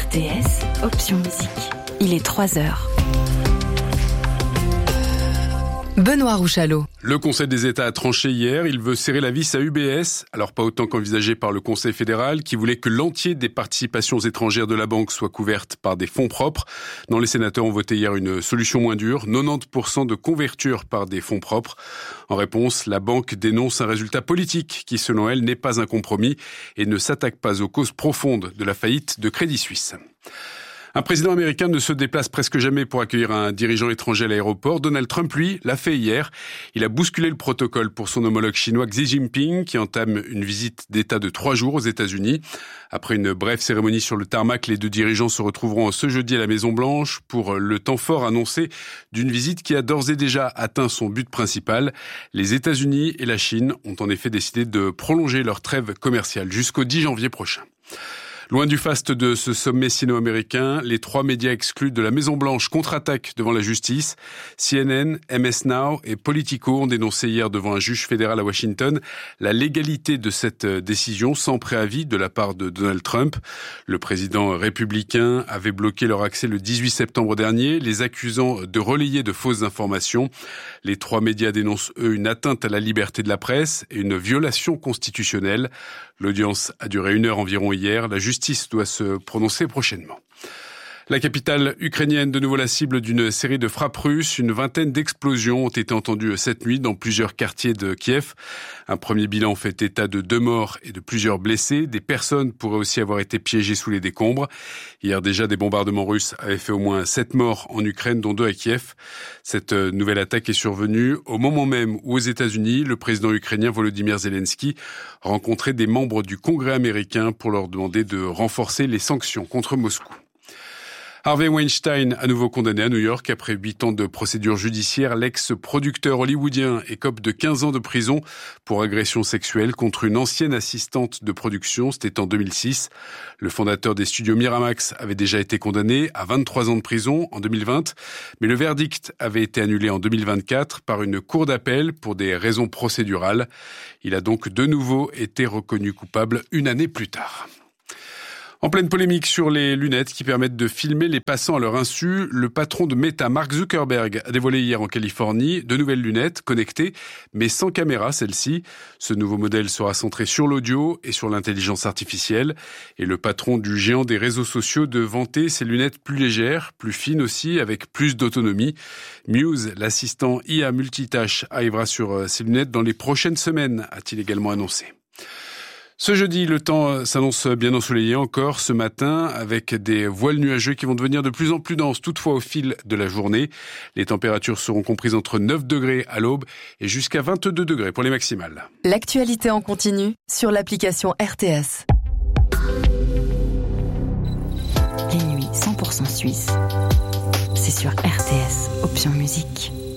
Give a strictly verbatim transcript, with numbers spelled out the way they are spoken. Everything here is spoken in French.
R T S, option musique. Il est trois heures. Benoît Rouchalot. Le Conseil des États a tranché hier. Il veut serrer la vis à U B S. Alors pas autant qu'envisagé par le Conseil fédéral qui voulait que l'entier des participations étrangères de la banque soit couverte par des fonds propres. Non, les sénateurs ont voté hier une solution moins dure. quatre-vingt-dix pour cent de couverture par des fonds propres. En réponse, la banque dénonce un résultat politique qui, selon elle, n'est pas un compromis et ne s'attaque pas aux causes profondes de la faillite de Crédit Suisse. Un président américain ne se déplace presque jamais pour accueillir un dirigeant étranger à l'aéroport. Donald Trump, lui, l'a fait hier. Il a bousculé le protocole pour son homologue chinois Xi Jinping, qui entame une visite d'État de trois jours aux États-Unis. Après une brève cérémonie sur le tarmac, les deux dirigeants se retrouveront ce jeudi à la Maison-Blanche pour le temps fort annoncé d'une visite qui a d'ores et déjà atteint son but principal. Les États-Unis et la Chine ont en effet décidé de prolonger leur trêve commerciale jusqu'au dix janvier prochain. Loin du faste de ce sommet sino-américain, les trois médias exclus de la Maison-Blanche contre-attaquent devant la justice. C N N, M S Now et Politico ont dénoncé hier devant un juge fédéral à Washington la légalité de cette décision sans préavis de la part de Donald Trump. Le président républicain avait bloqué leur accès le dix-huit septembre dernier, les accusant de relayer de fausses informations. Les trois médias dénoncent, eux, une atteinte à la liberté de la presse et une violation constitutionnelle. L'audience a duré une heure environ hier. La justice doit se prononcer prochainement. La capitale ukrainienne, de nouveau la cible d'une série de frappes russes. Une vingtaine d'explosions ont été entendues cette nuit dans plusieurs quartiers de Kiev. Un premier bilan fait état de deux morts et de plusieurs blessés. Des personnes pourraient aussi avoir été piégées sous les décombres. Hier déjà, des bombardements russes avaient fait au moins sept morts en Ukraine, dont deux à Kiev. Cette nouvelle attaque est survenue au moment même où aux États-Unis, le président ukrainien Volodymyr Zelensky rencontrait des membres du Congrès américain pour leur demander de renforcer les sanctions contre Moscou. Harvey Weinstein, à nouveau condamné à New York après huit ans de procédure judiciaire. L'ex-producteur hollywoodien écope de quinze ans de prison pour agression sexuelle contre une ancienne assistante de production. C'était en deux mille six. Le fondateur des studios Miramax avait déjà été condamné à vingt-trois ans de prison en deux mille vingt. Mais le verdict avait été annulé en deux mille vingt-quatre par une cour d'appel pour des raisons procédurales. Il a donc de nouveau été reconnu coupable une année plus tard. En pleine polémique sur les lunettes qui permettent de filmer les passants à leur insu, le patron de Meta, Mark Zuckerberg, a dévoilé hier en Californie de nouvelles lunettes connectées, mais sans caméra celle-ci. Ce nouveau modèle sera centré sur l'audio et sur l'intelligence artificielle. Et le patron du géant des réseaux sociaux de vanter ces lunettes plus légères, plus fines aussi, avec plus d'autonomie. Muse, l'assistant I A multitâche, arrivera sur ces lunettes dans les prochaines semaines, a-t-il également annoncé. Ce jeudi, le temps s'annonce bien ensoleillé encore ce matin avec des voiles nuageux qui vont devenir de plus en plus denses toutefois au fil de la journée. Les températures seront comprises entre neuf degrés à l'aube et jusqu'à vingt-deux degrés pour les maximales. L'actualité en continu sur l'application R T S. Les nuits cent pour cent suisses, c'est sur R T S, option musique.